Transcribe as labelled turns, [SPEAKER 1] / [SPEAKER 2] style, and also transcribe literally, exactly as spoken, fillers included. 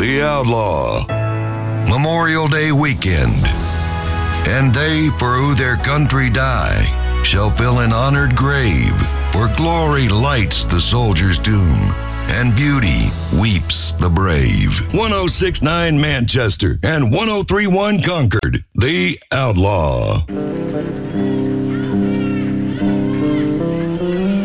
[SPEAKER 1] The Outlaw. Memorial Day weekend. And they for who their country die shall fill an honored grave, for glory lights the soldier's tomb, and beauty weeps the brave. one oh six point nine Manchester and one oh three point one Concord. The Outlaw.